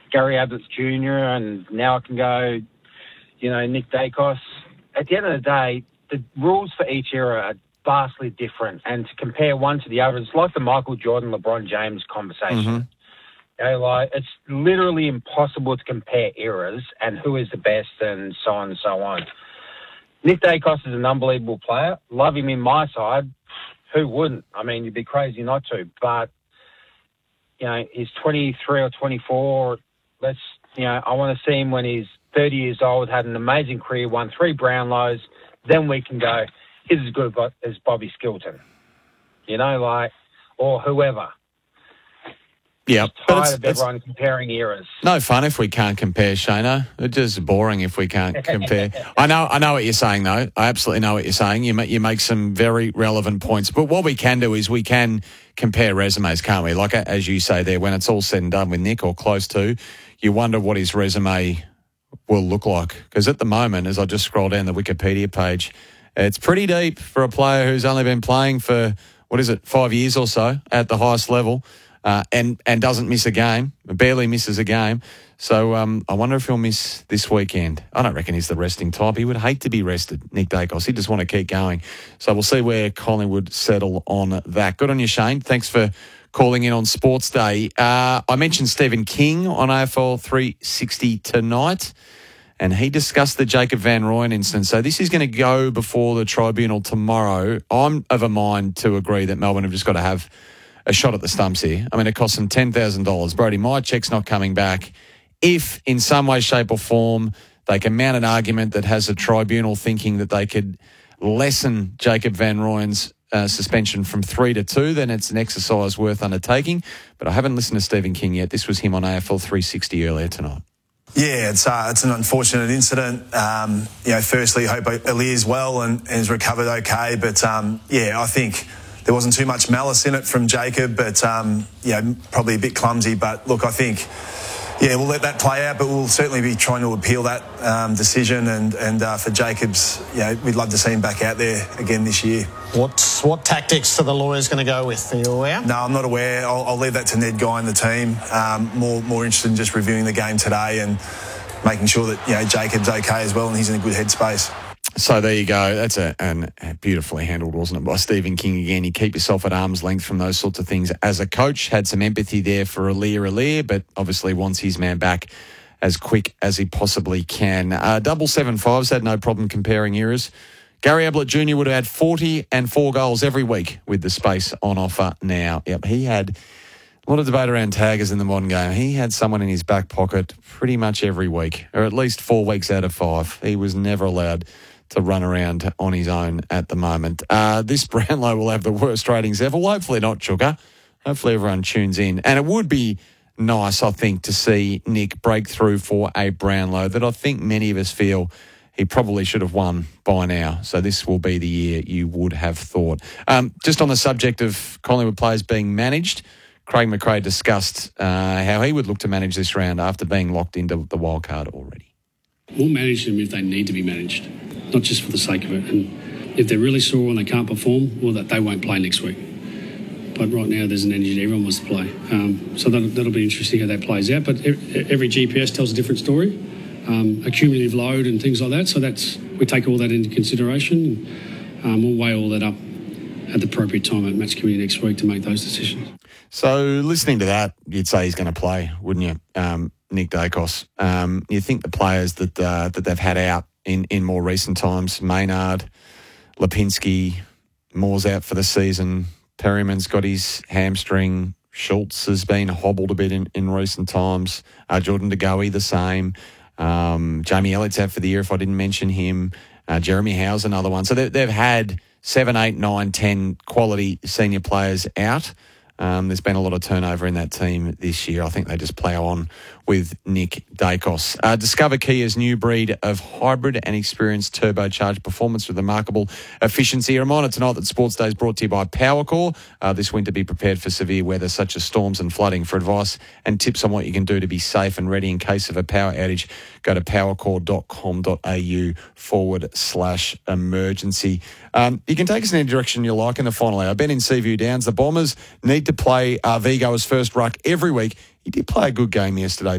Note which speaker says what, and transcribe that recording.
Speaker 1: Gary Ablett's Jr. and now I can go, Nick Dacos. At the end of the day, the rules for each era are vastly different, and to compare one to the other, it's like the Michael Jordan, LeBron James conversation. It's literally impossible to compare eras and who is the best and so on and so on. Nick Dacos is an unbelievable player. Love him in my side. Who wouldn't? I mean, you'd be crazy not to. But, he's 23 or 24. I want to see him when he's 30 years old, had an amazing career, won 3 Brownlows. Then we can go, he's as good as Bobby Skilton. Or whoever.
Speaker 2: Yeah,
Speaker 1: tired of everyone comparing eras.
Speaker 2: No fun if we can't compare, Shano. It's just boring if we can't compare. I know what you're saying, though. I absolutely know what you're saying. You make some very relevant points. But what we can do is we can compare resumes, can't we? Like, as you say there, when it's all said and done with Nick or close to, you wonder what his resume will look like. Because at the moment, as I just scroll down the Wikipedia page, it's pretty deep for a player who's only been playing for, 5 years or so at the highest level. And doesn't miss a game, barely misses a game. So I wonder if he'll miss this weekend. I don't reckon he's the resting type. He would hate to be rested, Nick Dacos. He'd just want to keep going. So we'll see where Collingwood settle on that. Good on you, Shane. Thanks for calling in on Sports Day. I mentioned Stephen King on AFL 360 tonight, and he discussed the Jacob Van Rooyen instance. So this is going to go before the tribunal tomorrow. I'm of a mind to agree that Melbourne have just got to have a shot at the stumps here. I mean, it cost them $10,000. Brody, my check's not coming back. If in some way, shape or form they can mount an argument that has a tribunal thinking that they could lessen Jacob Van Rooyen's suspension from 3 to 2, then it's an exercise worth undertaking. But I haven't listened to Stephen King yet. This was him on AFL 360 earlier tonight.
Speaker 3: Yeah, it's an unfortunate incident. Firstly, I hope Aliir's well and is recovered okay. But, I think there wasn't too much malice in it from Jacob, but, probably a bit clumsy. But, look, I think, we'll let that play out, but we'll certainly be trying to appeal that decision. And for Jacobs, we'd love to see him back out there again this year.
Speaker 4: What tactics are the lawyers going to go with? Are you aware?
Speaker 3: No, I'm not aware. I'll leave that to Ned Guy and the team. More interested in just reviewing the game today and making sure that, Jacob's okay as well and he's in a good headspace.
Speaker 2: So there you go. That's a beautifully handled, wasn't it, by Stephen King again. You keep yourself at arm's length from those sorts of things. As a coach, had some empathy there for Aliir, but obviously wants his man back as quick as he possibly can. 775's had no problem comparing eras. Gary Ablett Jr. would have had 40 and 4 goals every week with the space on offer now. Yep, he had a lot of debate around taggers in the modern game. He had someone in his back pocket pretty much every week, or at least 4 weeks out of 5. He was never allowed to run around on his own at the moment. This Brownlow will have the worst ratings ever. Well, hopefully not, Chuka. Hopefully everyone tunes in. And it would be nice, I think, to see Nick break through for a Brownlow that I think many of us feel he probably should have won by now. So this will be the year you would have thought. Just on the subject of Collingwood players being managed, Craig McRae discussed how he would look to manage this round after being locked into the wild card already.
Speaker 5: We'll manage them if they need to be managed, not just for the sake of it. And if they're really sore and they can't perform, well, that they won't play next week. But right now there's an energy that everyone wants to play. So that'll be interesting how that plays out. But every GPS tells a different story, a cumulative load and things like that. So we take all that into consideration. And we'll weigh all that up at the appropriate time at match committee next week to make those decisions.
Speaker 2: So listening to that, you'd say he's going to play, wouldn't you, Nick Dacos? You think the players that they've had out in more recent times, Maynard, Lipinski, Moore's out for the season, Perryman's got his hamstring, Schultz has been hobbled a bit in recent times, Jordan De Goey the same, Jamie Elliott's out for the year if I didn't mention him, Jeremy Howe's another one. So they've had 7, 8, 9, 10 quality senior players out. There's been a lot of turnover in that team this year. I think they just plough on with Nick Dacos. Discover Kia's new breed of hybrid and experienced turbocharged performance with remarkable efficiency. A reminder tonight that Sports Day is brought to you by Powercore. This winter, be prepared for severe weather such as storms and flooding. For advice and tips on what you can do to be safe and ready in case of a power outage, go to powercore.com.au/emergency. You can take us in any direction you like in the final hour. Ben in Seaview Downs. The Bombers need to play Vigo's first ruck every week. He did play a good game yesterday.